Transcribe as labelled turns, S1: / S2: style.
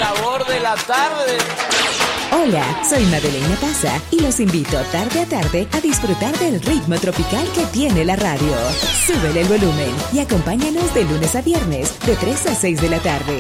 S1: sabor de la tarde.
S2: Hola, soy Madeleine Taza y los invito tarde a tarde a disfrutar del ritmo tropical que tiene la radio. Súbele el volumen y acompáñanos de lunes a viernes de 3 a 6 de la tarde